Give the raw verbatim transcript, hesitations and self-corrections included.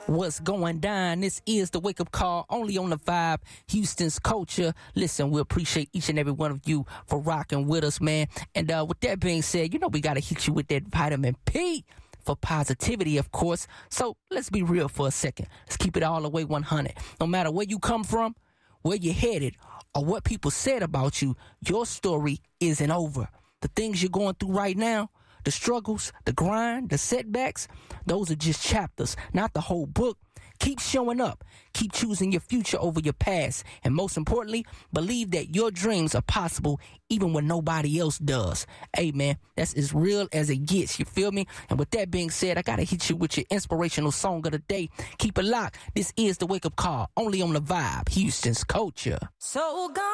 What's going down? This is the Wake Up Call, only on the Vibe, Houston's Culture. Listen, we appreciate each and every one of you for rocking with us, man. And uh, with that being said, you know we got to hit you with that vitamin P for positivity, of course. So let's be real for a second. Let's keep it all the way one hundred. No matter where you come from, where you're headed, or what people said about you, your story isn't over. The things you're going through right now, the struggles, the grind, the setbacks, those are just chapters, not the whole book. Keep showing up. Keep choosing your future over your past. And most importantly, believe that your dreams are possible even when nobody else does. Hey, man, that's as real as it gets. You feel me? And with that being said, I got to hit you with your inspirational song of the day. Keep it locked. This is the Wake Up Call, only on the Vibe, Houston's Culture. So gone.